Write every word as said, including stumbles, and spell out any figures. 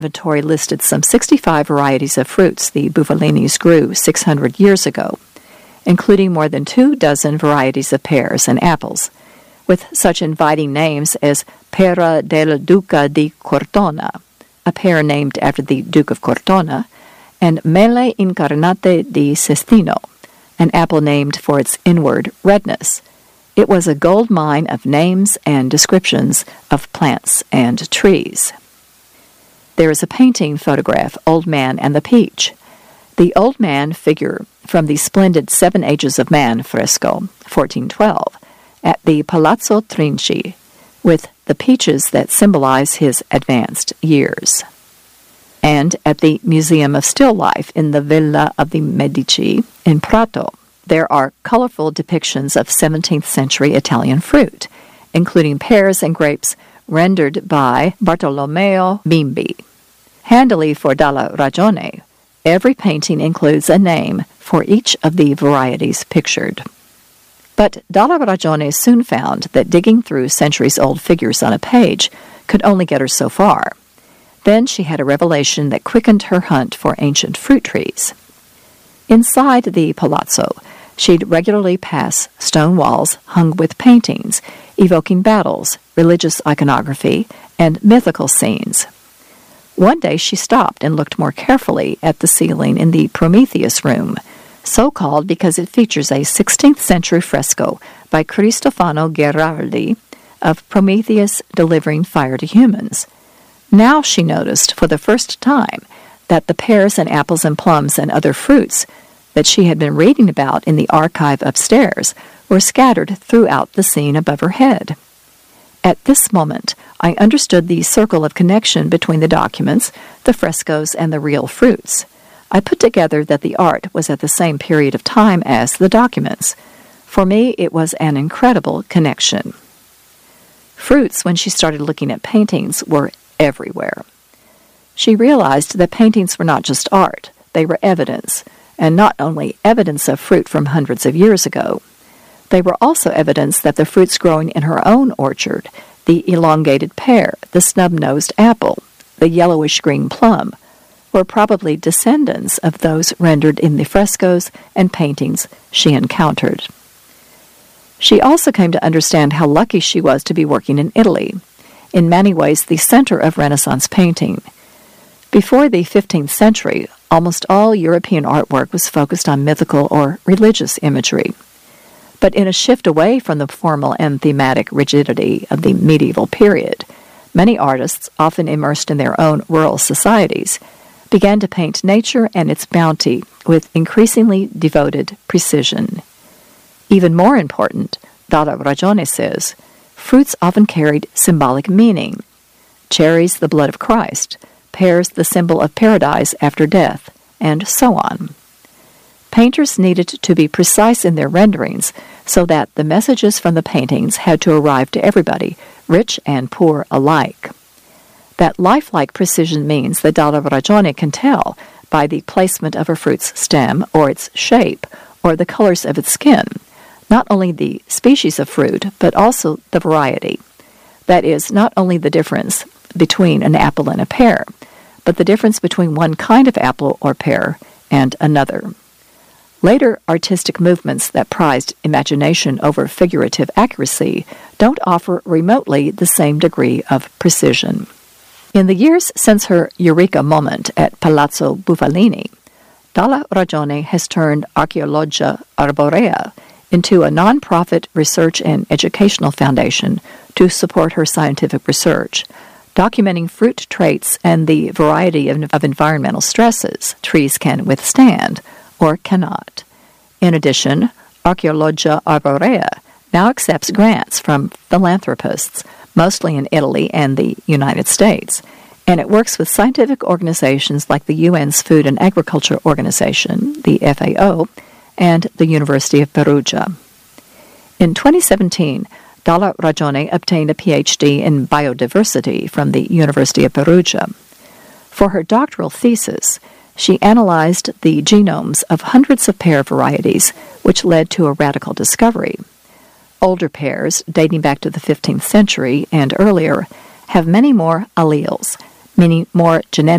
inventory listed some sixty-five varieties of fruits the Bufalinis grew six hundred years ago, including more than two dozen varieties of pears and apples, with such inviting names as Pera del Duca di Cortona, a pear named after the Duke of Cortona, and Mele Incarnate di Cestino, an apple named for its inward redness. It was a gold mine of names and descriptions of plants and trees. There is a painting photograph, Old Man and the Peach. The Old Man figure from the splendid Seven Ages of Man fresco, fourteen twelve, at the Palazzo Trinci, with the peaches that symbolize his advanced years. And at the Museum of Still Life in the Villa of the Medici in Prato, there are colorful depictions of seventeenth century Italian fruit, including pears and grapes rendered by Bartolomeo Bimbi. Handily for Dalla Ragione, every painting includes a name for each of the varieties pictured. But Dalla Ragione soon found that digging through centuries-old figures on a page could only get her so far. Then she had a revelation that quickened her hunt for ancient fruit trees. Inside the palazzo, she'd regularly pass stone walls hung with paintings, evoking battles, religious iconography, and mythical scenes. One day she stopped and looked more carefully at the ceiling in the Prometheus room, so called because it features a sixteenth century fresco by Cristofano Gherardi of Prometheus delivering fire to humans. Now she noticed for the first time that the pears and apples and plums and other fruits that she had been reading about in the archive upstairs were scattered throughout the scene above her head. At this moment, I understood the circle of connection between the documents, the frescoes, and the real fruits. I put together that the art was at the same period of time as the documents. For me, it was an incredible connection. Fruits, when she started looking at paintings, were everywhere. She realized that paintings were not just art, they were evidence, and not only evidence of fruit from hundreds of years ago. They were also evidence that the fruits growing in her own orchard, the elongated pear, the snub-nosed apple, the yellowish-green plum, were probably descendants of those rendered in the frescoes and paintings she encountered. She also came to understand how lucky she was to be working in Italy, in many ways the center of Renaissance painting. Before the fifteenth century, almost all European artwork was focused on mythical or religious imagery. But in a shift away from the formal and thematic rigidity of the medieval period, many artists, often immersed in their own rural societies, began to paint nature and its bounty with increasingly devoted precision. Even more important, Dalla Ragione says, fruits often carried symbolic meaning. Cherries, the blood of Christ, pears, the symbol of paradise after death, and so on. Painters needed to be precise in their renderings so that the messages from the paintings had to arrive to everybody, rich and poor alike. That lifelike precision means that Dalla Ragione can tell by the placement of a fruit's stem or its shape or the colors of its skin, not only the species of fruit, but also the variety. That is, not only the difference between an apple and a pear, but the difference between one kind of apple or pear and another. Later artistic movements that prized imagination over figurative accuracy don't offer remotely the same degree of precision. In the years since her eureka moment at Palazzo Bufalini, Dalla Ragione has turned Archeologia Arborea into a non-profit research and educational foundation to support her scientific research, documenting fruit traits and the variety of, of environmental stresses trees can withstand or cannot. In addition, Archeologia Arborea now accepts grants from philanthropists, mostly in Italy and the United States, and it works with scientific organizations like the U N's Food and Agriculture Organization, the F A O, and the University of Perugia. In twenty seventeen, Dalla Ragione obtained a P H D in biodiversity from the University of Perugia. For her doctoral thesis, she analyzed the genomes of hundreds of pear varieties, which led to a radical discovery. Older pears, dating back to the fifteenth century and earlier, have many more alleles, meaning more genetic